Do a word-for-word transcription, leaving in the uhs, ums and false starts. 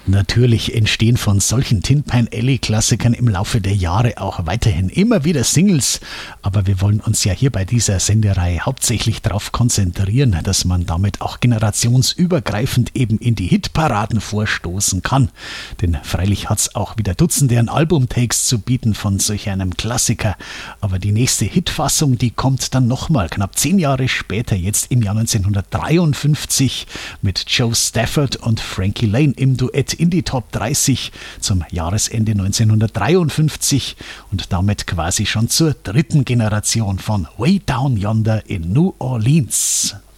Natürlich entstehen von solchen Tin Pan Alley Klassikern im Laufe der Jahre auch weiterhin immer wieder Singles, aber wir wollen uns ja hier bei dieser Sendereihe hauptsächlich darauf konzentrieren, dass man damit auch generationsübergreifend eben in die Hitparaden vorstoßen kann. Denn freilich hat es auch wieder Dutzende an Albumtakes zu bieten von solch einem Klassiker, aber die nächste Hitfassung, die kommt dann nochmal knapp zehn Jahre später, jetzt im Jahr neunzehnhundertdreiundfünfzig mit Joe Stafford und Frankie Laine im Duett in die Top dreißig zum Jahresende neunzehnhundertdreiundfünfzig und damit quasi schon zur dritten Generation von Way Down Yonder in New Orleans.